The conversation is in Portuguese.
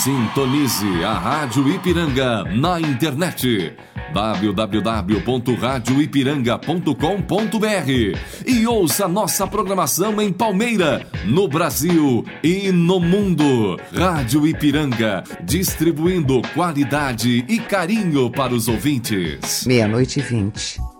Sintonize a Rádio Ipiranga na internet www.radioipiranga.com.br e ouça nossa programação em Palmeira, no Brasil e no mundo. Rádio Ipiranga, distribuindo qualidade e carinho para os ouvintes. 00:20.